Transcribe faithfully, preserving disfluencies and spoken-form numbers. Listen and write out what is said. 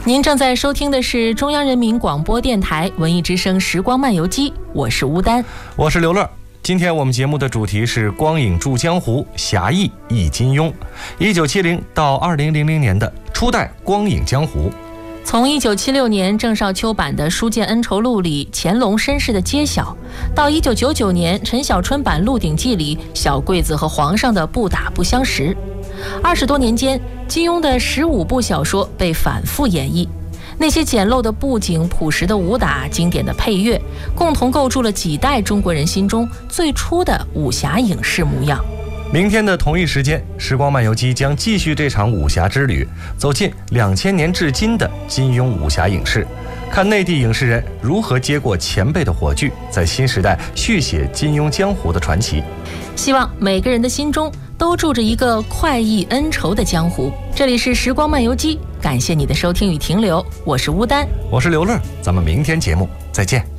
您正在收听的是中央人民广播电台文艺之声时光漫游记，我是吴丹， 我是刘乐。今天我们节目的主题是光影铸江湖，侠义忆金庸，一九七零到二零零零年的初代光影江湖。 从一九七六年郑少秋版的《书剑恩仇录》里乾隆身世的揭晓，到一九九九年陈小春版《鹿鼎记》里小桂子和皇上的不打不相识，二十多年间，金庸的十五部小说被反复演绎，那些简陋的布景、朴实的武打、经典的配乐，共同构筑了几代中国人心中最初的武侠影视模样。 明天的同一时间，时光漫游机将继续这场武侠之旅，走进两千年至今的金庸武侠影视，看内地影视人如何接过前辈的火炬，在新时代续写金庸江湖的传奇。 希望每个人的心中都住着一个快意恩仇的江湖。这里是时光漫游机，感谢你的收听与停留，我是乌丹， 我是刘乐，咱们明天节目再见。